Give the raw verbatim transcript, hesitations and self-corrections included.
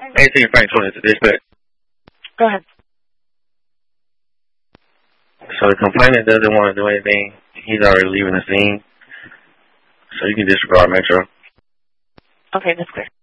Anything Frank twenty to dispatch. Go ahead. So the complainant doesn't want to do anything. He's already leaving the scene. So you can disregard Metro. Okay, that's clear.